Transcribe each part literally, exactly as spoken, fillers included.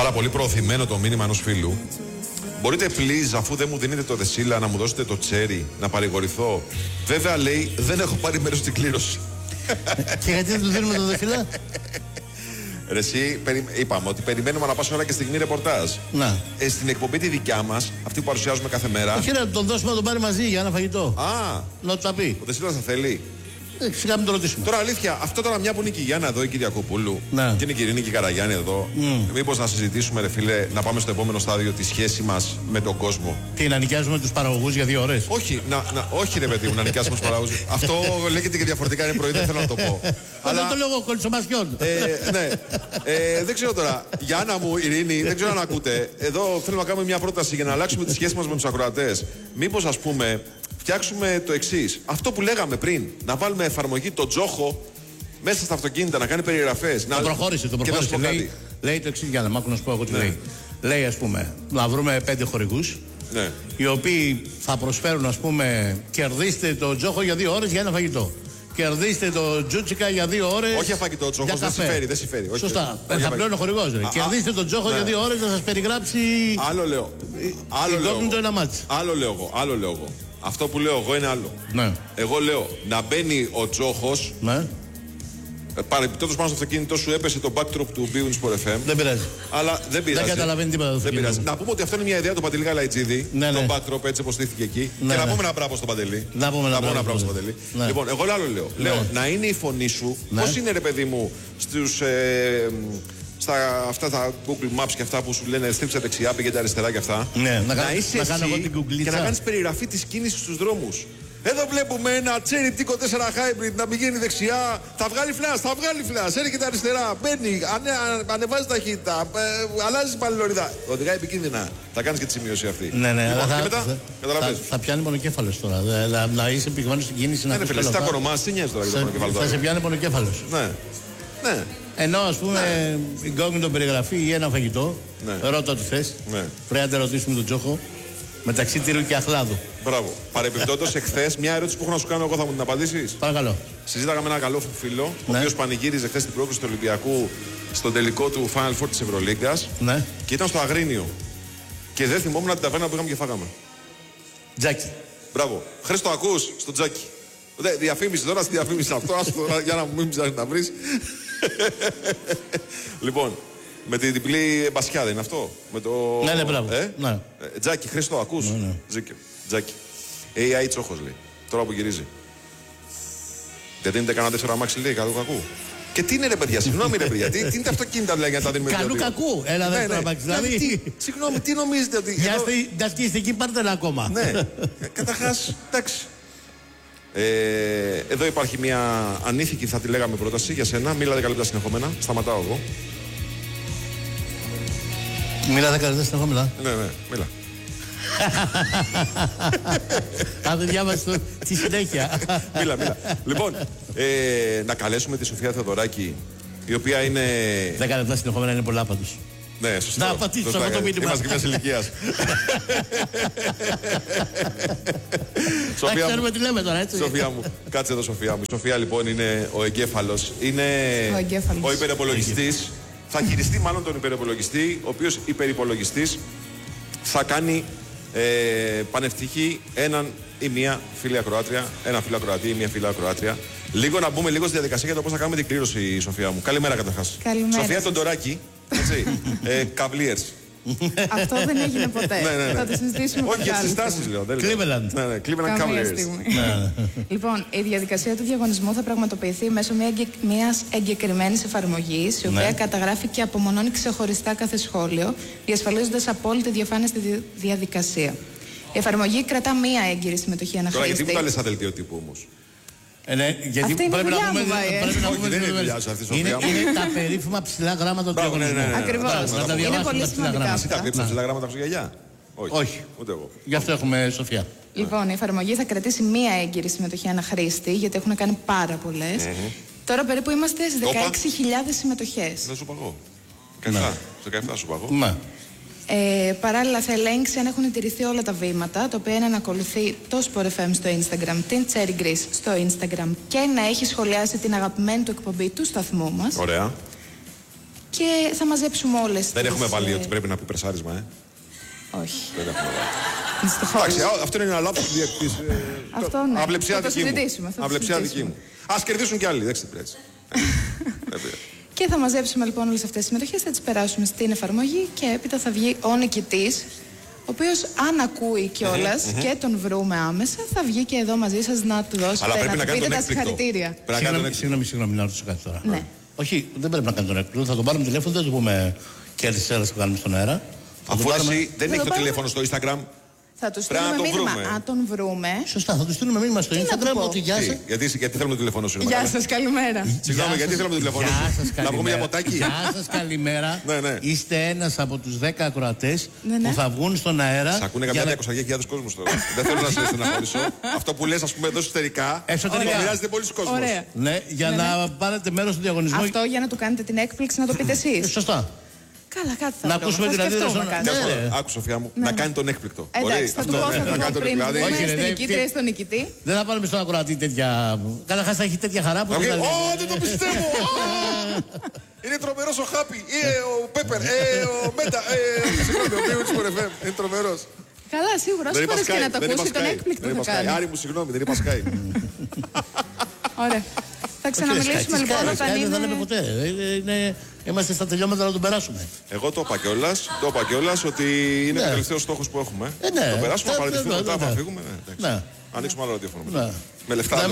Πάρα πολύ προωθημένο το μήνυμα ενός φίλου. Μπορείτε, please, αφού δεν μου δίνετε το δεσίλα, να μου δώσετε το τσέρι, να παρηγορηθώ. Βέβαια, λέει, δεν έχω πάρει μέρος στην κλήρωση. Και γιατί δεν του δίνουμε το δεσίλα? Ρε εσύ, περι... είπαμε ότι περιμένουμε να πας ώρα και στιγμή ρεπορτάζ. Να. Ε, στην εκπομπή τη δικιά μας, αυτή που παρουσιάζουμε κάθε μέρα. Όχι, να τον δώσουμε να τον πάρει μαζί για ένα φαγητό. Α, να του τα πει. Ο Δεσίλας θα θέλει. Ε, φυσικά μην το ρωτήσουμε. Τώρα αλήθεια, αυτό τώρα μια που είναι η Γιάννα εδώ, η Κυριακοπούλου, ναι. και είναι η Κυρίνικη Καραγιάννη εδώ, mm. μήπως να συζητήσουμε, ρε φίλε, να πάμε στο επόμενο στάδιο τη σχέση μας με τον κόσμο. Τι, να νοικιάζουμε τους παραγωγούς για δύο ώρες? Όχι, να, να, όχι ρε παιδί μου, να νοικιάσουμε τους παραγωγούς. Αυτό λέγεται και διαφορετικά, είναι πρωί, δεν θέλω να το πω. Αλλά δεν το λέω κολτσομασιών. Ε, ναι. Ε, δεν ξέρω τώρα, Γιάννα μου, Ειρήνη, δεν ξέρω αν ακούτε. Εδώ θέλω να κάνουμε μια πρόταση για να αλλάξουμε τη σχέση μας με τους ακροατές. Μήπως, ας πούμε, φτιάξουμε το εξής. Αυτό που λέγαμε πριν, να βάλουμε εφαρμογή το Τζόχο μέσα στα αυτοκίνητα, να κάνει περιγραφές. Το προχώρησε, το προχώρησε. Λέει, λέει το εξής, Γιάννα, μάκου να σου πω εγώ τι ναι. λέει. Λέει, ας πούμε, να βρούμε πέντε χορηγούς, ναι. οι οποίοι θα προσφέρουν, ας πούμε, κερδίστε το Τζόχο για δύο ώρες για ένα φαγητό. Κερδίστε το Τζούτσικα για δύο ώρες. Όχι αφαγητό, Τζόχος δεν συμφέρει, δεν συμφέρει. Όχι, σωστά. Όχι, θα πλέον ο χορηγός. Κερδίστε το Τζόχο ναι. για δύο ώρες να σας περιγράψει. Άλλο λέω. Άλλο λέω. Το ένα μάτς. Άλλο λέω εγώ. Άλλο λέω εγώ. Αυτό που λέω εγώ είναι άλλο. Ναι. Εγώ λέω να μπαίνει ο Τζόχος. Ναι. Παρεμπιπτόντως πάνω στο αυτοκίνητό σου έπεσε το backdrop του Bionis Sport εφ εμ. Δεν πειράζει. Αλλά δεν πειράζει. Δεν καταλαβαίνει τίποτα. Δεν πειράζει. Να πούμε ότι αυτό είναι μια ιδέα του Παντελή Γαλαϊτζίδη. Ναι, ναι. Το backdrop έτσι όπως στήθηκε εκεί. Ναι, και ναι. να πούμε ένα μπράβο στον Παντελή. Να πούμε ένα μπράβο στον Παντελή. Ναι. Λοιπόν, εγώ άλλο λέω. Ναι. Λέω να είναι η φωνή σου. Ναι. Πώς είναι, ρε παιδί μου, στους. Ε, στα αυτά τα Google Maps και αυτά που σου λένε στρίψε δεξιά, πήγαινε αριστερά και αυτά. Ναι, να, να είσαι να εσύ και να κάνεις περιγραφή της κίνησης στους δρόμους. Εδώ βλέπουμε ένα Cherry Tico τέσσερα Hybrid να πηγαίνει δεξιά, θα βγάλει φλάς, θα βγάλει φλάς, έρχεται αριστερά, μπαίνει, ανε, ανεβάζει ταχύτητα, ε, αλλάζει πάλι λωρίδα. Οδηγάει επικίνδυνα. Θα κάνεις και τη σημείωση αυτή. Ναι, ναι, λοιπόν, θα, μετά, θα, θα, θα πιάνει πονοκέφαλος τώρα. Να, να είσαι πηγμένος στην κίνηση. Ναι, να φίλε, τα κονομάς, τι νοιάζει τώρα για το πονοκέφαλο. Θα σε πιάνει πονοκέφαλος. Ναι. Ναι. Ενώ ας πούμε η Γκόγνητο περιγραφή ή ένα φαγητό, ναι. ρώτα ό,τι θες. Ναι. Πρέπει να τε ρωτήσουμε τον Τζόχο μεταξύ τύρου και αχλάδου. Μπράβο. Παρεμπιπτόντως, εχθές, μια ερώτηση που έχω να σου κάνω, εγώ θα μου την απαντήσεις. Παρακαλώ. Συζήταγα με ένα καλό φίλο, ναι. ο οποίος πανηγύριζε χθες την πρόκριση του Ολυμπιακού στον τελικό του Final Four της Ευρωλίγκας. Ναι. Και ήταν στο Αγρίνιο. Και δεν θυμόμουν την ταβέρνα που πήγαμε και φάγαμε. Τζάκι. Μπράβο. Χρήστο, ακούς στο Τζάκι. Δε, διαφήμιση τώρα, στη διαφήμιση αυτό, άστο τώρα για να μην ψάχνει να βρεις. Λοιπόν, με την διπλή μπασιάδα είναι αυτό. Με το... Ναι, ναι, μπράβο. Ε? Ναι. Ε, Τζάκι, Χρήστο, ακούς. Ναι, ναι. Τζίκιο. Τζάκι. έι άι Τσόχος λέει. Τώρα που γυρίζει. Δεν δίνετε κανένα δεύτερο αμάξι, λέει, καλού κακού. Και τι είναι, ρε παιδιά, συγγνώμη, ρε παιδιά, τι, τι είναι τα αυτοκίνητα δηλαδή, για να τα δίνουμε. Καλού κακού, ένα δεύτερο ναι, αμάξι. Δηλαδή. δηλαδή τι, συγγνώμη, τι νομίζετε ότι. Για να σκίσετε εκεί, πάρτε ένα ακόμα. Ναι. Καταρχάς, εντάξει. Ε, εδώ υπάρχει μια ανήθικη, θα τη λέγαμε, πρόταση για σένα. Μίλα δέκα λεπτά συνεχόμενα. Σταματάω εγώ. Μίλα δέκα λεπτά συνεχόμενα. Ναι, ναι, μίλα. Αν δεν διάβασε τη συνέχεια. Μίλα, μίλα. Λοιπόν, ε, να καλέσουμε τη Σοφία Θεοδωράκη, η οποία είναι. δέκα λεπτά συνεχόμενα είναι πολλά πάντως. Ναι, σωστό. Να πατήσω αυτό το μήνυμα. Είμαστε και μιας ηλικίας. Σοφία, ξέρουμε τι λέμε τώρα, έτσι. Σοφία μου, κάτσε εδώ, Σοφία μου. Η Σοφία λοιπόν είναι ο εγκέφαλος. Είναι ο, εγκέφαλος. ο υπερυπολογιστής. Θα χειριστεί μάλλον τον υπερυπολογιστή, ο οποίος υπερυπολογιστής θα κάνει ε, πανευτυχή έναν ή μία φίλη ακροάτρια, ένα φίλο ακροατή ή μία φίλη ακροάτρια. Λίγο να μπούμε λίγο στη διαδικασία για το πώς θα κάνουμε την κλήρωση, Σοφία μου. Καλημέρα καταρχάς. Καλημέρα. Σοφία Τοντοράκη. Έτσι. ε, Cavaliers. Αυτό δεν έγινε ποτέ. Ναι, ναι, ναι. Θα το συζητήσουμε όχι, για τις συστάσεις λέω. Cleveland. Ναι, ναι, Cleveland Cavaliers. Λοιπόν, η διαδικασία του διαγωνισμού θα πραγματοποιηθεί μέσω μιας εγκεκριμένης εφαρμογής, η οποία καταγράφει και απομονώνει ξεχωριστά κάθε σχόλιο, διασφαλίζοντας απόλυτη διαφάνεια στη διαδικασία. Η εφαρμογή κρατά μία έγκυρη συμμετοχή ανά χρήστη. Τώρα, γιατί που τα λες αδελτίο τύπου όμως. Ε, ναι, γιατί αυτή πρέπει να πούμε. Δεν είναι δουλειά σου αυτή, Σοφία. Είναι τα περίφημα ψηλά γράμματα του διαγωνισμού. Ακριβώς. Είναι πολύ σημαντικά. Εσύ τα γράψεις ψηλά γράμματα σου γιαγιά. Όχι. Ούτε εγώ. Γι' αυτό έχουμε Σοφία. Λοιπόν, η εφαρμογή θα κρατήσει μία έγκυρη συμμετοχή ανά χρήστη, γιατί έχουν κάνει πάρα πολλές. Τώρα περίπου είμαστε στις δεκαέξι χιλιάδες συμμετοχές. Δεν σου παγώ. δεκαεπτά σου παγώ. Ε, παράλληλα θα ελέγξει αν έχουν τηρηθεί όλα τα βήματα, το οποίο είναι να ακολουθεί το Sport εφ εμ στο Instagram, την Cherry Greece στο Instagram και να έχει σχολιάσει την αγαπημένη του εκπομπή του σταθμού μας. Ωραία. και θα μαζέψουμε όλες. Δεν τις... έχουμε βάλει ότι πρέπει να πει πρεσάρισμα, ε. Όχι. Δεν έχουμε βάλει. Δυστυχώς. Εντάξει, αυτό είναι ένα λάθος διακτής. Αυτό ναι. Αυλεψιά θα δική το μου. Αυλεψιά δική μου. Ας κερδίσουν κι άλλοι, δεν ξέρετε. Και θα μαζέψουμε λοιπόν όλες αυτές τις συμμετοχές, θα τις περάσουμε στην εφαρμογή και έπειτα θα βγει ο νικητής, ο οποίος αν ακούει κιόλας mm-hmm. και τον βρούμε άμεσα, θα βγει και εδώ μαζί σας να του δώσετε, αλλά πρέπει να, να του πείτε τα συγχαρητήρια. Συγγνώμη, συγγνώμη, συγγνώμη, να ρωτήσω κάτι τώρα. Ναι. Όχι, δεν πρέπει να κάνει τον έκπληκτο. Θα τον πάρουμε τηλέφωνο, δεν θα του πούμε κέρδισε ένα που κάνουμε στον αέρα. Αφού εσύ δεν έχει το τηλέφωνο στο Instagram. Θα του στείλουμε μήνυμα. Αν τον βρούμε. Σωστά, θα του στείλουμε μήνυμα στο Instagram ότι γεια σας. Γιατί, γιατί θέλουμε το τηλέφωνο σου. Γεια σας, καλημέρα. Συγγνώμη, γιατί θέλουμε το τηλέφωνο σου. Να βγούμε για ποτάκι. Γεια σας, καλημέρα. Ναι, ναι. Είστε ένας από τους δέκα ακροατές ναι, ναι. που θα βγουν στον αέρα. Σ' ακούνε καμιά είκοσι χιλιάδες κόσμος τώρα. Δεν θέλω να σε στεναχωρήσω. Αυτό που λες, ας πούμε, εδώ εσωτερικά. Εσωτερικά. Μοιράζεται πολλοί κόσμος. Ναι, για να πάρετε μέρος στο διαγωνισμό. Αυτό για να του κάνετε την έκπληξη να το πείτε εσείς. Σωστά. Καλά, κάτι θα να ακούσουμε την αντίδραση. Άκου, Σοφιά μου, να κάνει τον έκπληκτο. Εντάξει, θα του πω, θα του πω πριν. Στην νικήτρια, στον νικητή. Δεν θα πάρουμε στον ακροατή τέτοια. Καταρχάς θα έχει τέτοια χαρά που. Ω, δεν το πιστεύω! Είναι τρομερός ο Χάπι, ο Πέπερ, ο Μέτα. Συγγνώμη, ο Μπίουτς Φορεφέμ. Είναι τρομερός. Καλά, σίγουρα. Όσο φορές και να το ακούσει, τον έκπληκτο θα κάνει. Άρη μου, συγγνώμη, δεν είπα Sky. Ωραία. Θα ξαναμιλήσουμε λοιπόν όταν είναι... Δεν λέμε ποτέ. Είμαστε στα τελειώματα να τον περάσουμε. Εγώ το είπα κιόλας, το είπα κιόλας ότι είναι ο τελευταίος στόχος που έχουμε. Το περάσουμε, να παραιτηθούμε, μετά να φύγουμε. Ανοίξουμε άλλο ραδιόφωνο. Με λεφτά.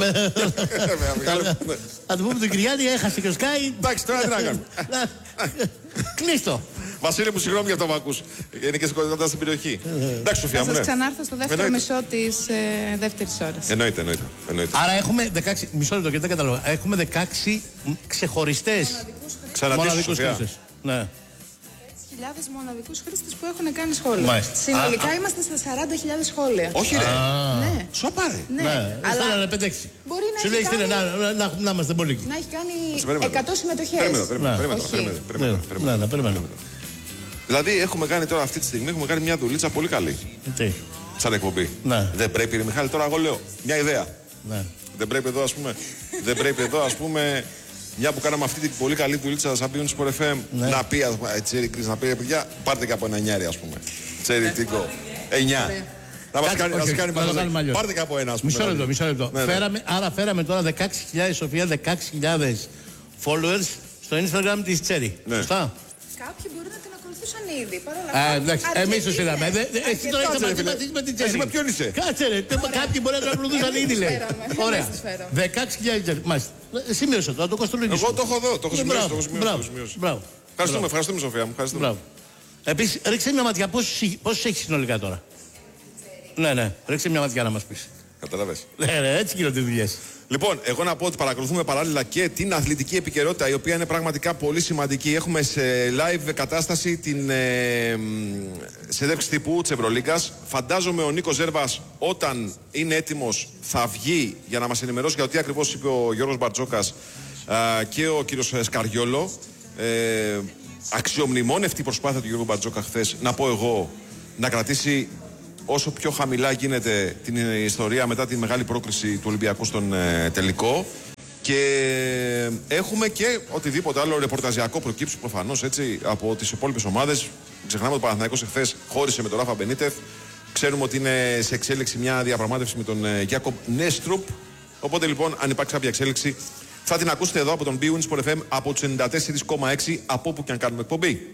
Θα του πούμε τον Κυριάννη, έχασε και ο Sky. Εντάξει, τώρα τι να κάνουμε. Κλείστο. Βασίλη μου, συγγνώμη για αυτό που ακούς. Είναι και κοντά στην περιοχή. Εντάξει, Σοφιά μου. Θα σας ξανάρθω στο δεύτερο μισό της δεύτερης ώρας. Εννοείται, εννοείται. Άρα έχουμε δεκαέξι. Μισό λεπτό και δεν καταλαβαίνω. Έχουμε δεκαέξι ξεχωριστές μοναδικούς χρήστες. Ναι. χιλιάδες μοναδικούς χρήστες που έχουν κάνει σχόλια. Μάλιστα. Συνολικά α, είμαστε στα σαράντα χιλιάδες σχόλια. Όχι, ρε. Ναι. Σου πάρε. Ναι. ναι. Αλλά είναι πέντε έξι. Μπορεί να σου έχει λέει κάνει... να, να, να είμαστε πολύ εκεί. Να έχει κάνει εκατό συμμετοχές. Περίμενε, περίμενε. Δηλαδή έχουμε κάνει τώρα αυτή τη στιγμή έχουμε κάνει μια δουλίτσα πολύ καλή. Τι. Σαν εκπομπή. Ναι. Δεν πρέπει, ρε Μιχάλη, τώρα εγώ λέω μια ιδέα. Ναι. Δεν πρέπει εδώ, ας πούμε, δεν πρέπει εδώ, ας πούμε, μια που κάναμε αυτή την πολύ καλή δουλίτσα σαν Μπίουνς Sport εφ εμ, ναι. να πει, ας πούμε, Τσέρι Κρίς, να πει, παιδιά, πάρτε και από ένα εννιάρι, ας πούμε. Τσέρι Τίκο, εννιά. Να μας κάνει, όχι, κάνει μαζί. Πάρτε και από ένα, ας πούμε. Μισό λεπτό, μισό λεπτό. Ναι, φέραμε, ναι. Άρα φέραμε τώρα δεκαέξι χιλιάδες, Σοφία, δεκαέξι χιλιάδες followers στο Instagram της Τσέρι. Ναι. Σωστά. Κάποιοι μπορεί να την ακολουθούσαν ήδη. Παρ' όλα αυτά. Εμείς το είδαμε. Εσύ τώρα είσαι μαζί με την Τσέρι. Εσύ με ποιον είσαι. Κάτσε ρε. Κάποιοι μπορεί να την ακολουθούσαν ήδη, λέει. Ωραία. δεκαέξι χιλιάδες. Μάλιστα. Σημείωσε το, το κοστολογήσω. Εγώ το έχω εδώ. Το έχω σημειώσει. Μπράβο. Ευχαριστούμε, ευχαριστούμε, Σοφία μου. Επίσης, ρίξε μια ματιά. Πόσους έχει συνολικά τώρα. Ναι, ναι. Ρίξε μια ματιά να μας πεις. Καταλαβες. Ναι, ναι, έτσι γίνονται οι δουλειές. Λοιπόν, εγώ να πω ότι παρακολουθούμε παράλληλα και την αθλητική επικαιρότητα, η οποία είναι πραγματικά πολύ σημαντική. Έχουμε σε live κατάσταση την ε, συνέντευξη τύπου της Ευρωλίγκας. Φαντάζομαι ο Νίκος Ζέρβας, όταν είναι έτοιμος, θα βγει για να μας ενημερώσει για το τι ακριβώς είπε ο Γιώργος Μπαρτζόκας ε, και ο κύριος Σκαριόλο. Ε, αξιομνημόνευτη προσπάθεια του Γιώργου Μπαρτζόκα χθες, να πω εγώ, να κρατήσει όσο πιο χαμηλά γίνεται την ιστορία μετά τη μεγάλη πρόκριση του Ολυμπιακού στον ε, τελικό. Και έχουμε και οτιδήποτε άλλο ρεπορταζιακό προκύψει προφανώς έτσι από τις υπόλοιπες ομάδες. Ξεχνάμε ότι ο Παναθηναϊκός εχθές χώρισε με τον Ράφα Μπενίτεφ. Ξέρουμε ότι είναι σε εξέλιξη μια διαπραγμάτευση με τον ε, Γιάκομ Νέστρουπ. Οπότε λοιπόν, αν υπάρξει κάποια εξέλιξη, θα την ακούσετε εδώ από τον Bwin Sport εφ εμ από τους ενενήντα τέσσερα κόμμα έξι από όπου και αν κάνουμε εκπομπή.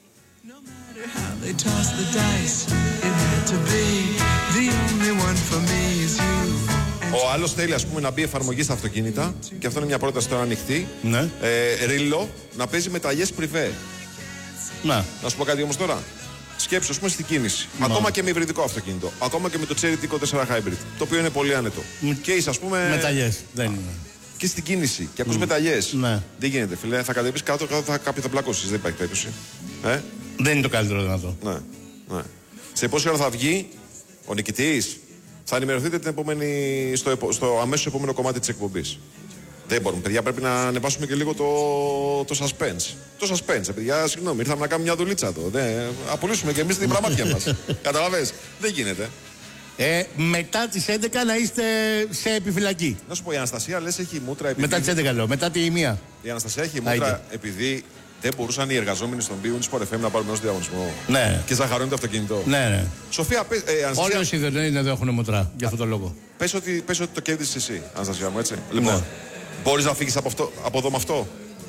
Ο άλλος θέλει, ας πούμε, να μπει εφαρμογή στα αυτοκίνητα και αυτό είναι μια πρόταση τώρα ανοιχτή. Ναι. Ε, Ρίλο, να παίζει μεταγιές πριβέ. Να. Να σου πω κάτι όμως τώρα. Σκέψου, ας πούμε, στην κίνηση. Ναι. Ακόμα και με υβριδικό αυτοκίνητο. Ακόμα και με το Cherry Tico τέσσερα Hybrid. Το οποίο είναι πολύ άνετο. Mm. Και είσαι, ας πούμε. Μεταγιές. Δεν είναι. Και στην κίνηση. Και ακούς mm. μεταγιές. Ναι. Δεν γίνεται, φίλε. Θα κατεβείς κάτω, κάτω θα, κάποιοι θα πλακώσεις. Δεν υπάρχει περίπτωση. Ε? Δεν είναι το καλύτερο δυνατό. Ναι. Ναι. Σε πόση ώρα θα βγει ο νικητής, θα ενημερωθείτε την επόμενη, στο, στο αμέσως επόμενο κομμάτι της εκπομπής. Δεν μπορούμε, παιδιά, πρέπει να ανεβάσουμε και λίγο το, το suspense. Το suspense, παιδιά, συγγνώμη, ήρθαμε να κάνουμε μια δουλίτσα εδώ. Δεν, απολύσουμε και εμείς την πραμάτια μας. Καταλαβες, δεν γίνεται. Ε, μετά τις έντεκα να είστε σε επιφυλακή. Να σου πω, η Αναστασία λες έχει μούτρα επειδή... Μετά τις έντεκα λέω, μετά τη μία. Η Αναστασία έχει μούτρα επειδή Δεν μπορούσαν οι εργαζόμενοι στον Μπίουν Sport εφ εμ να πάρουν μέρο στο διαγωνισμό. Ναι. Και ζαχαρώνει το αυτοκίνητο. Ναι, ναι. Σοφία, πες, ε, Αναστασία... Όλοι όσοι δεν είναι εδώ έχουν μοτρά για αυτόν τον λόγο. Πες ότι, πες ότι το κέρδισες εσύ, Αναστασία μου, έτσι. Λοιπόν, ναι. Μπορείς να φύγεις από, αυτό, από εδώ με αυτό.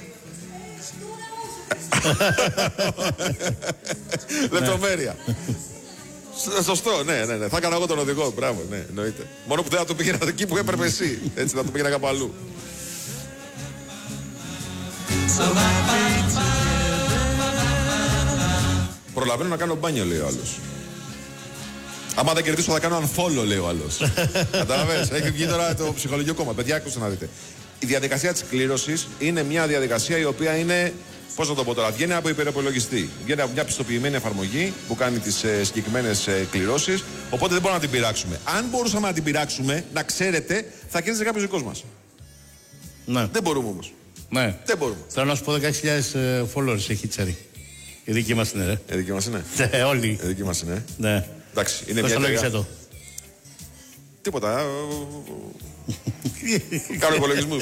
Λεπτομέρεια. Σωστό, ναι, ναι, ναι. Θα έκανα εγώ τον οδηγό. Μπράβο, ναι, εννοείται. Μόνο που δεν θα το πήγαινα εκεί που έπρεπε εσύ. Έτσι, θα το πήγαινα κάπου αλλού. Προλαβαίνω να κάνω μπάνιο, λέει ο άλλος. Άμα δεν κερδίσω θα κάνω unfollow, λέει ο άλλος. Καταλαβαίνεις, έχει βγει τώρα το ψυχολογικό κόμμα. Παιδιά, ακούστε να δείτε. Η διαδικασία της κλήρωσης είναι μια διαδικασία η οποία είναι, πώς να το πω τώρα, βγαίνει από υπεροπολογιστή. Βγαίνει από μια πιστοποιημένη εφαρμογή που κάνει τις ε, συγκεκριμένες ε, κληρώσεις. Οπότε δεν μπορούμε να την πειράξουμε. Αν μπορούσαμε να την πειράξουμε, να ξέρετε, θα κέρδιζε κάποιος δικός μας. Ναι. Δεν μπορούμε όμως. Ναι. Δεν μπορούμε. Θέλω να σου πω δεκαέξι χιλιάδες followers έχει τσέρι. Η δική μας είναι, ρε. Η δική μας είναι. Ναι, όλοι. Η δική μας είναι. Ναι. Εντάξει, είναι πώς μια το λόγισε το. Τίποτα. Κάνω υπολογισμούς.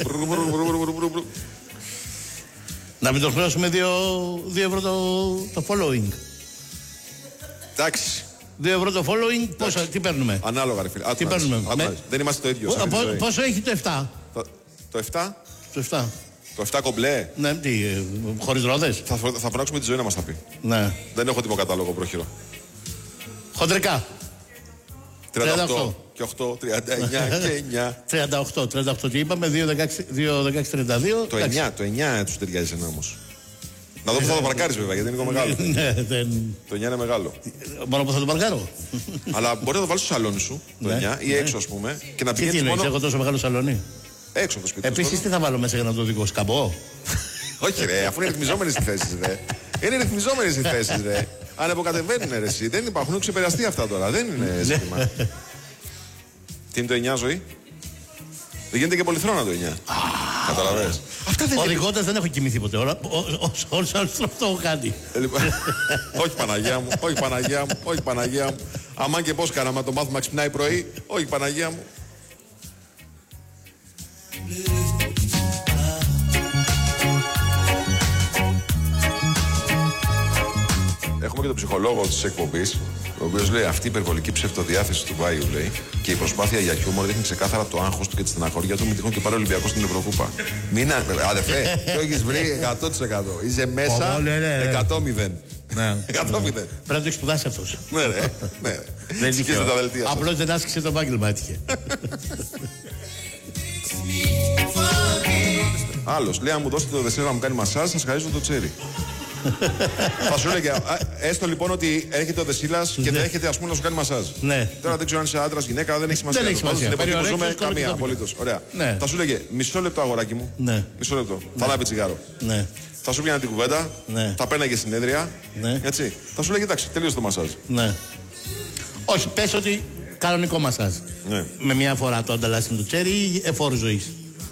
Να μην το χρεώσουμε δύο, δύο ευρώ το, το following. Εντάξει. Δύο ευρώ το following, πόσο, τι παίρνουμε. Ανάλογα, ρε φίλε. Τι παίρνουμε. Με... Δεν είμαστε το ίδιο. Πο, πο, πόσο έχει το επτά. Το, το επτά. Το επτά. Το επτά κομπλέ. Ναι, τι, ε, χωρίς ρόδες. Θα, θα φωνάξουμε τη ζωή να μας τα πει. Ναι. Δεν έχω τιμοκατάλογο πρόχειρο. Χοντρικά. τριάντα οκτώ και οκτώ, τριάντα εννιά και εννιά. τριάντα οκτώ, τριάντα οκτώ και είπαμε δύο δεκαέξι τριάντα δύο. Το εννιά, το εννιά τους ταιριάζει ένα όμως. Να δω που θα το παρκάρεις βέβαια, γιατί είναι λίγο μεγάλο. Ναι, δεν... Το εννιά είναι μεγάλο. Μόνο που θα το παρκάρω. Αλλά μπορεί να το βάλεις στο σαλόνι σου, το ναι, εννιά, ή ναι. έξω ας πούμε. Και να τι τι εννοείς, έχω τόσο μεγάλο σαλόνι. Έξω το σπίτι. Επίσης τι θα βάλω μέσα για να το δικό σκαμπό. Όχι ρε, αφού είναι ρυθμιζόμενες οι θέσεις ρε. Είναι ρυθμιζόμενες οι θέσεις ρε. Αν αποκατεβαίνουν ρε εσύ, δεν υπάρχουν, ξεπεραστεί αυτά τώρα, δεν είναι ζήτημα. Τι είναι το εννιά, Ζωή? Δεν γίνεται και πολυθρόνα το εννιά. Καταλαβαίνεις. Οδηγώντας δεν έχω κοιμηθεί ποτέ. Όλους άλλους αυτό έχω κάνει. Όχι Παναγία μου, όχι Παναγία μου, όχι Παναγία μου. Αμάν και πώς κάναμε το μάθημα ξυπνάει πρωί, όχι Παναγία μου. Έχουμε και τον ψυχολόγο της εκπομπής, ο οποίος λέει αυτή η υπερβολική ψευτοδιάθεση του Βάιου, λέει, και η προσπάθεια για χιούμορ δείχνει ξεκάθαρα το άγχος του και τη στεναχώρια του, με τυχόν και πάρει ο Ολυμπιακός στην Ευρωκούπα. Μην αδερφέ, το έχεις βρει εκατό τοις εκατό. Είσαι μέσα εκατό μηδέν. εκατό μηδέν. Πρέπει να το έχει σπουδάσει αυτός. Ναι, ρε. Δεν τυχαίο. Απλώς δεν άσκησε το επάγγελμα, έτυχε. Άλλος λέει: αν μου δώσετε το δεσίρο να μου κάνει μασάζ, σας χαρίζω το τσέρι. Θα σου έλεγε, έστω λοιπόν ότι έρχεται ο Δεσίλας και δεν έρχεται ας πούμε να σου κάνει μασάζ. Ναι. Τώρα δεν ξέρω αν είσαι άντρας, γυναίκα, δεν έχει σημασία. Δεν έχει σημασία. Δεν εποχή που ζούμε, καμία απολύτως. Ωραία. Ναι. Θα σου έλεγε, μισό λεπτό αγοράκι μου. Ναι. Μισό λεπτό. Ναι. Θα λάβει τσιγάρο. Ναι. Θα σου πιάνε την κουβέντα. Ναι. Θα παίρναγε συνέδρια. Ναι. Έτσι. Θα σου λέγε, εντάξει, τελείωσε το μασάζ. Ναι. Όχι, πες ότι κανονικό μασάζ. Ναι. Με μια φορά το ανταλλάσσουμε το τσέρι ή εφόρου ζωής.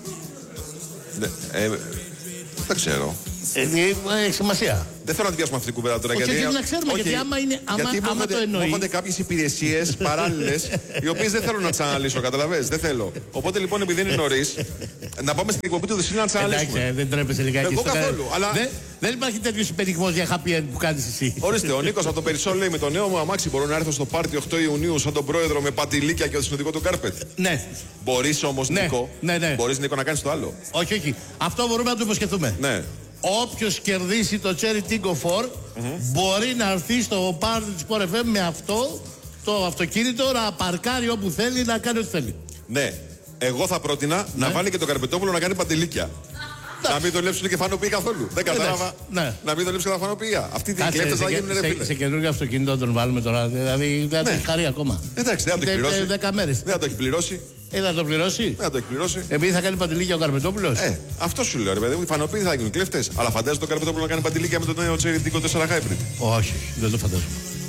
Ναι. Ε, δεν ξέρω. Ε, έχει σημασία. Δεν θέλω να την πιάσουμε αυτή την κουβέντα τώρα. Όχι, γιατί γιατί να ξέρουμε, όχι, γιατί άμα, είναι, άμα, γιατί άμα το εννοεί. Μου έρχονται κάποιες υπηρεσίες παράλληλες, οι οποίες δεν θέλω να τις αναλύσω, καταλαβαίνεις. Δεν θέλω. Οπότε λοιπόν, επειδή είναι νωρίς, να πάμε στην εκπομπή του Δεσίλα να τις αναλύσουμε. Εντάξει, δεν τρέπεσαι λιγάκι. Εγώ καθόλου. Αλλά... Δεν, δεν υπάρχει τέτοιος υπερηγμός για happy end που κάνεις εσύ. Ορίστε, ο Νίκος από το Περισσό λέει: με το νέο μου αμάξι μπορώ να έρθω στο πάρτι οκτώ Ιουνίου σαν τον πρόεδρο με πατηλίκια και το συνοδικό του κάρπετ. Ναι. Μπορείς όμως, ναι, Νίκο, ναι, ναι. μπορείς, Νίκο, να κάνεις το άλλο. Όχι, όχι. Αυτό μπορούμε να το υποσχεθούμε. Ναι. Όποιος κερδίσει το Cherry Tiggo φορ mm-hmm. μπορεί να έρθει στο πάρτι της Sport εφ εμ με αυτό το αυτοκίνητο να παρκάρει όπου θέλει, να κάνει ό,τι θέλει. Ναι. Εγώ θα πρότεινα ναι. να βάλει και το Καρπετόπουλο να κάνει παντελίκια. Να μην δουλέψουν και φανοποιεί καθόλου. Δεν κατάλαβα. Ναι. Να μην δουλέψουν και τα φανοποιία. Αυτή την κλέφτε θα γίνουν ρε φίλε. Σε καινούργιο αυτοκίνητο τον βάλουμε τώρα. Δηλαδή δεν θα το έχει χαρεί ακόμα. Εντάξει, δεν θα το έχει πληρώσει. δέκα μέρες. Δεν θα το έχει πληρώσει. Ε, θα το πληρώσει. Δεν θα το έχει πληρώσει. Επειδή θα κάνει παντελίκια ο Καρπετόπουλος. Ε, αυτό σου λέω ρε παιδί μου. Οι φανοποιοί θα γίνουν κλέφτες. Αλλά φαντάζεσαι το Καρπετόπουλο να κάνει παντελίκια με το νέο Cherry Tiggo τέσσερα Hybrid. Όχι, δεν το φαντάζομαι.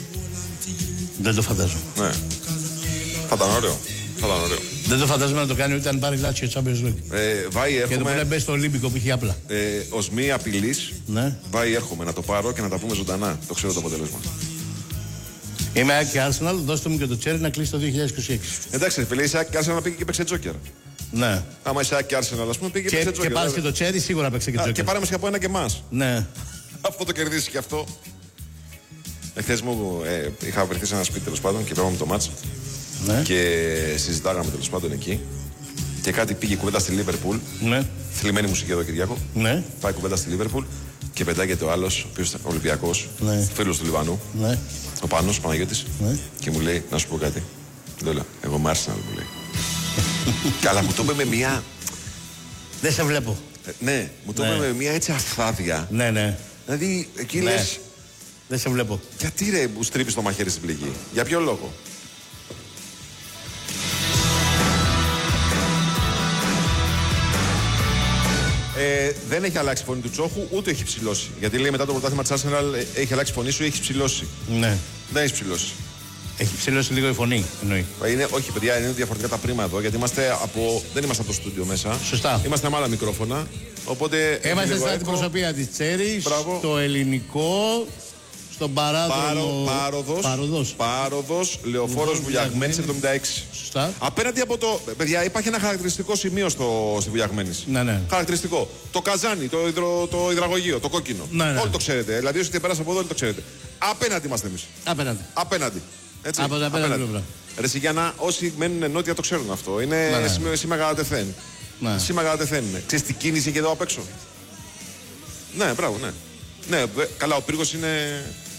Δεν το φαντάζομαι. Ναι. Θα ήταν ωραίο. Θα ήταν ωραίο. Δεν το φαντάζομαι να το κάνει ούτε αν πάρει Λάτσιο Champions League. Ε, βάει, έρχομαι... Και το που μπει στο Ολύμπικο που είχε απλά. Ε, ως μη απειλής, ναι. Βάει, έρχομαι να το πάρω και να τα πούμε ζωντανά. Το ξέρω το αποτέλεσμα. Είμαι ΑΕΚ και Arsenal, δώστε μου και το Cherry να κλείσει το δύο χιλιάδες είκοσι έξι. Εντάξει, φίλε, είσαι ΑΕΚ και Arsenal να πήγε και παίξε Τζόκερ. Ναι. Άμα είσαι ΑΕΚ και Arsenal, α πούμε, πήγε και παίξε Τζόκερ. Και πάρει και το Cherry, σίγουρα παίξε και Τζόκερ. Και πάραμε και από ένα και εμάς. Ναι. Αυτό το κερδίσει και αυτό. Εχθές μου ε, είχα βρεθεί σε ένα σπίτι τέλος πάντων και πέραμε το μάτς. Ναι. Και συζητάγαμε τέλος πάντων εκεί. Και κάτι πήγε κουβέντα στη Λίβερπουλ. Ναι. Θλιμμένη μουσική εδώ, Κυριάκο. Ναι. Πάει κουβέντα στη Λίβερπουλ και πετάγεται ο άλλος, ο οποίος ήταν Ολυμπιακός, ναι. Φίλος του Λιβανού. Ναι. Ο Πάνος, ο Παναγιώτης. Ναι. Και μου λέει, να σου πω κάτι. Δεν λέω, εγώ μ' Arsenal, μου λέει. Καλά, μου το είπε με μια. Δεν σε βλέπω. Ε, ναι, μου το είπε ναι. με μια έτσι αφθάδεια. Ναι, ναι. Δηλαδή, εκεί ναι. λες. Δεν σε βλέπω. Γιατί ρε που στρίβεις το μαχαίρι στην πληγή, για ποιο λόγο. Ε, δεν έχει αλλάξει η φωνή του Τσόχου, ούτε έχει ψηλώσει. Γιατί λέει μετά το πρωτάθλημα της Arsenal έχει αλλάξει η φωνή σου ή έχει ψηλώσει. Ναι. Δεν έχει ψηλώσει. Έχει ψηλώσει λίγο η φωνή, εννοεί. Είναι, όχι, παιδιά, είναι διαφορετικά τα πρίμα εδώ, γιατί είμαστε από, δεν είμαστε από το στούντιο μέσα. Σωστά. Είμαστε με άλλα μικρόφωνα. Οπότε. Είμαστε στην αντιπροσωπεία της Τσέρης, στο ελληνικό, στον παράδρομο. Πάροδος. Πάροδος. Πάροδος, Λεωφόρος Βουλιαγμένης εβδομήντα έξι. Σωστά. Απέναντι από το. Παιδιά, υπάρχει ένα χαρακτηριστικό σημείο στο, στη Βουλιαγμένης. Ναι, ναι. Χαρακτηριστικό. Το καζάνι, το, υδρο, το υδραγωγείο, το κόκκινο. Ναι, ναι. Όλοι το ξέρετε. Δηλαδή, όσοι πέρασε από εδώ, όλοι το ξέρετε. Απέναντι είμαστε εμείς. Απέναντι. Απέναντι. Έτσι. Από τα απέναντι. Ρε Σιγιάννα, όσοι μένουν νότια το ξέρουν αυτό. Είναι ναι, ναι. Σήμερα τεθέν. Ναι. Σήμερα τεθέν είναι. Ξέρεις τι κίνηση και εδώ απ' έξω. Ναι, μπράβο, ναι. Ναι, καλά, ο πύργος είναι.